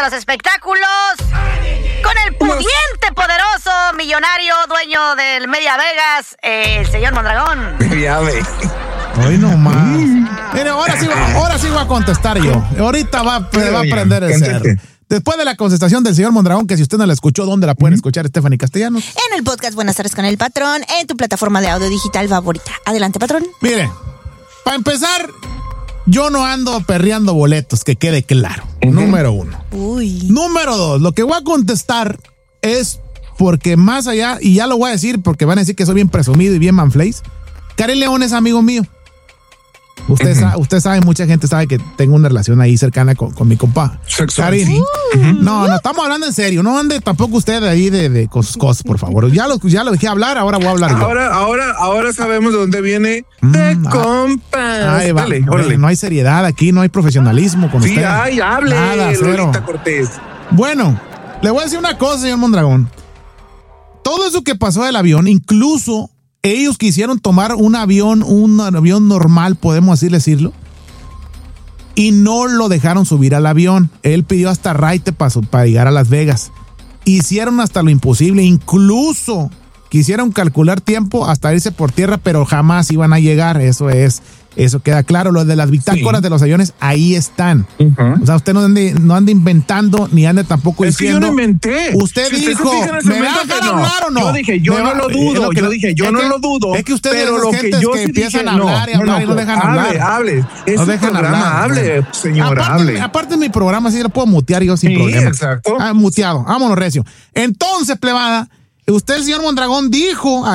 los espectáculos con el pudiente, poderoso, millonario, dueño del Media Vegas, el señor Mondragón. Ya ve. Hoy no más. Mire, ahora sí voy a contestar yo. Ahorita va a aprender el ser. Después de la contestación del señor Mondragón, que si usted no la escuchó, ¿dónde la pueden escuchar, Stephanie Castellanos? En el podcast Buenas tardes con el Patrón, en tu plataforma de audio digital favorita. Adelante, Patrón. Mire, para empezar, yo no ando perreando boletos, que quede claro. Número 1. Número 2, lo que voy a contestar es porque más allá, y ya lo voy a decir porque van a decir que soy bien presumido y bien manflays, Karim León es amigo mío. Usted sabe, mucha gente sabe que tengo una relación ahí cercana con mi compa. Karim. No, estamos hablando en serio. No ande tampoco usted ahí con sus cosas, por favor. Ya lo dejé hablar, ahora voy a hablar yo. Ahora sabemos de dónde viene de compas. Dale, no hay seriedad aquí, no hay profesionalismo con usted. Sí, hable, nada, Lolita Cortés. Bueno, le voy a decir una cosa, señor Mondragón. Todo eso que pasó del avión, incluso ellos quisieron tomar un avión normal, podemos así decirlo, y no lo dejaron subir al avión. Él pidió hasta raite para llegar a Las Vegas. Hicieron hasta lo imposible, incluso quisieron calcular tiempo hasta irse por tierra, pero jamás iban a llegar. Eso queda claro. Lo de las bitácoras de los aviones, ahí están. O sea, usted no ande inventando, ni ande tampoco diciendo. Es que yo no inventé. Usted dijo, ¿me va a dejar hablar o no? Yo dije, yo no lo dudo. Yo no lo dudo. Es que ustedes pero lo que yo sí empiezan a hablar y hablar y no dejan hablar. Hable. Es no su dejan programa, hable, señor, hable. Aparte de mi programa, sí lo puedo mutear yo sin problema. Exacto. Muteado. Vámonos, recio. Entonces, plebada, usted, el señor Mondragón, dijo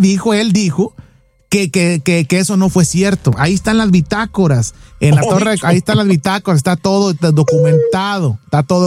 que eso no fue cierto. Ahí están las bitácoras. En la torre, ahí están las bitácoras. Está todo documentado.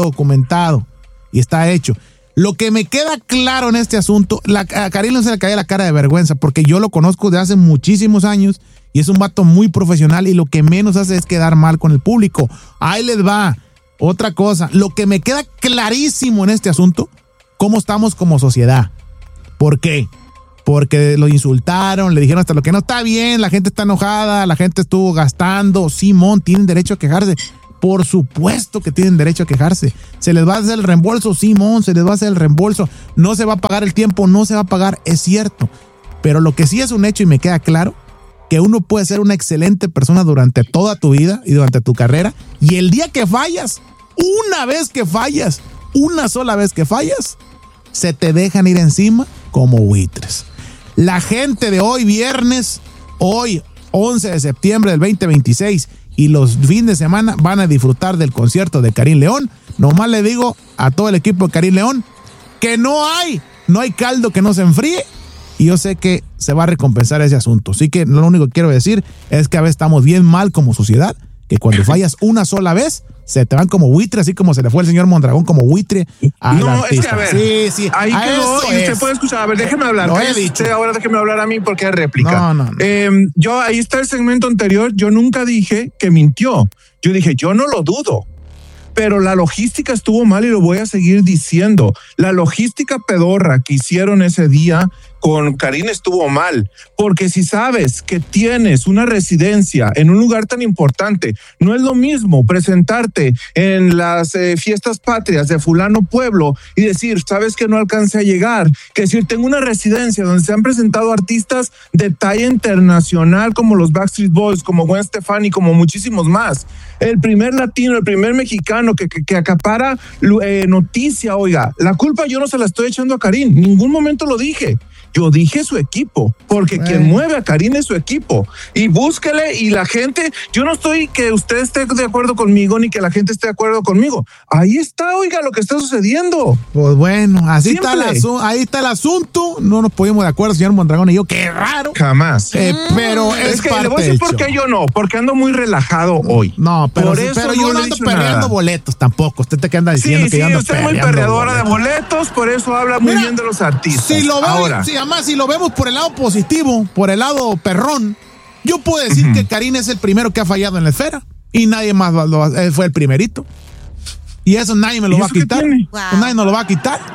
Y está hecho. Lo que me queda claro en este asunto, a Karim no se le cae la cara de vergüenza, porque yo lo conozco de hace muchísimos años y es un vato muy profesional y lo que menos hace es quedar mal con el público. Ahí les va. Otra cosa, lo que me queda clarísimo en este asunto, cómo estamos como sociedad. ¿Por qué? Porque lo insultaron, le dijeron hasta lo que no está bien, la gente está enojada, la gente estuvo gastando. Simón, tienen derecho a quejarse. Por supuesto que tienen derecho a quejarse. ¿Se les va a hacer el reembolso? Simón, se les va a hacer el reembolso. No se va a pagar el tiempo, no se va a pagar, es cierto. Pero lo que sí es un hecho y me queda claro, que uno puede ser una excelente persona durante toda tu vida y durante tu carrera, y el día que fallas, una sola vez que fallas, se te dejan ir encima como buitres. La gente de hoy, viernes, hoy 11 de septiembre del 2026 y los fines de semana van a disfrutar del concierto de Karim León. Nomás le digo a todo el equipo de Karim León que no hay caldo que no se enfríe, y yo sé que se va a recompensar ese asunto. Así que lo único que quiero decir es que a veces estamos bien mal como sociedad, que cuando fallas una sola vez, se te van como buitre, así como se le fue el señor Mondragón como buitre al artista. Es que a ver, sí. Ahí quedó, y usted puede escuchar. A ver, déjeme hablar. Ahora déjeme hablar a mí porque es réplica. No. Yo, ahí está el segmento anterior. Yo nunca dije que mintió. Yo dije, yo no lo dudo. Pero la logística estuvo mal y lo voy a seguir diciendo. La logística pedorra que hicieron ese día con Karim estuvo mal, porque si sabes que tienes una residencia en un lugar tan importante, no es lo mismo presentarte en las fiestas patrias de fulano pueblo y decir, sabes que no alcancé a llegar, que decir, tengo una residencia donde se han presentado artistas de talla internacional como los Backstreet Boys, como Gwen Stefani, como muchísimos más. El primer latino, el primer mexicano que acapara noticia, oiga, la culpa yo no se la estoy echando a Karim, en ningún momento lo dije. Yo dije su equipo, porque quien mueve a Karim es su equipo. Y búsquele, y la gente, yo no estoy que usted esté de acuerdo conmigo, ni que la gente esté de acuerdo conmigo. Ahí está, oiga, lo que está sucediendo. Pues bueno, ahí está el asunto. No nos ponemos de acuerdo, señor Mondragón y yo, qué raro. Jamás. Pero es que parte le voy a decir por qué yo no, porque ando muy relajado hoy. No, pero yo no ando perreando boletos tampoco. Usted te anda diciendo que yo ando usted es muy perreadora de boletos, por eso habla muy bien de los artistas. Si lo veo, además, si lo vemos por el lado positivo, por el lado perrón, yo puedo decir que Karim es el primero que ha fallado en la esfera y nadie más fue el primerito. Y eso nadie me lo va a quitar. Nadie nos lo va a quitar.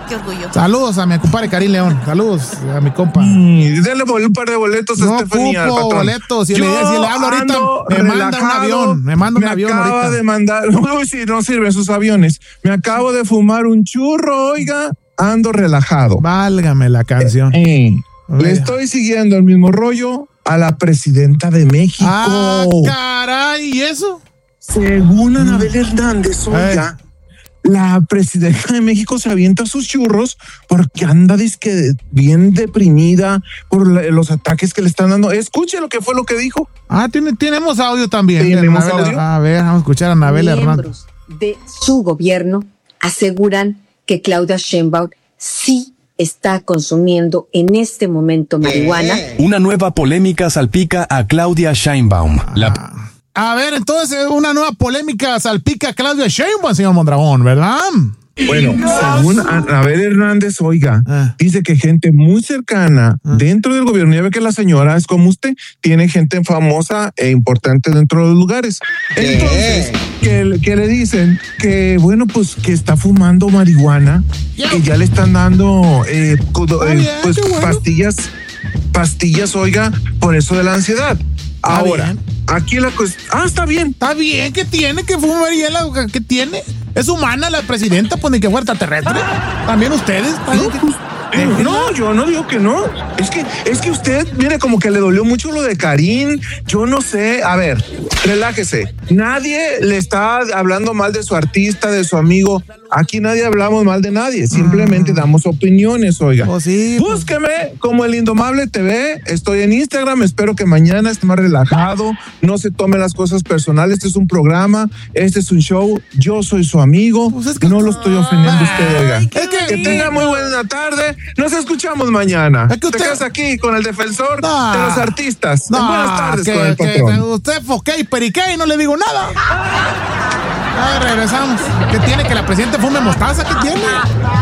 qué orgullo. Saludos a mi compadre Karim León. Saludos a mi compa. Denle un par de boletos a No Estefanía, al ocupo patrón. boletos. Si le hablo ahorita, me manda un avión. Me manda un avión acaba ahorita. de mandar. Uy, sí, no sirven sus aviones. Me acabo de fumar un churro, oiga. Ando relajado. Válgame la canción. Le estoy siguiendo el mismo rollo a la presidenta de México. Ah, caray, ¿y eso? Según Anabel Hernández, oiga, la presidenta de México se avienta sus churros porque anda dizque bien deprimida por los ataques que le están dando. Escuche lo que fue lo que dijo. Ah, tenemos audio también. ¿Tenemos audio? A ver, vamos a escuchar a Anabel Hernández. Miembros de su gobierno aseguran que Claudia Sheinbaum sí está consumiendo en este momento marihuana. Una nueva polémica salpica a Claudia Sheinbaum. A ver, entonces una nueva polémica salpica a Claudia Sheinbaum, señor Mondragón, ¿verdad? Bueno, según Anabel Hernández, oiga, dice que gente muy cercana dentro del gobierno, ya ve que la señora es como usted, tiene gente famosa e importante dentro de los lugares. Entonces, que le dicen que, bueno, pues que está fumando marihuana, que ya le están dando pues pastillas, oiga, por eso de la ansiedad. Ahora, aquí la cosa... está bien. Está bien, ¿qué tiene? ¿Qué fumariela? ¿Qué tiene? ¿Es humana la presidenta? Pues ni que fuera extraterrestre. ¿También ustedes? No, yo no digo que no. Es que usted, mire, como que le dolió mucho lo de Karim. Yo no sé. A ver, relájese. Nadie le está hablando mal de su artista, de su amigo. Aquí nadie hablamos mal de nadie. Simplemente damos opiniones, oiga. Pues sí, búsqueme como El Indomable TV. Estoy en Instagram. Espero que mañana esté más relajado. No se tome las cosas personales. Este es un programa. Este es un show. Yo soy su amigo. Pues es que no lo estoy ofendiendo a usted, oiga. Que tenga muy buena tarde. Nos escuchamos mañana. Es que usted... Te quedas aquí con el defensor de los artistas. Buenas tardes con el patrón. Usted foqué y periqué y no le digo nada. Regresamos. ¿Qué tiene? ¿Que la presidenta fume mostaza? ¿Qué tiene?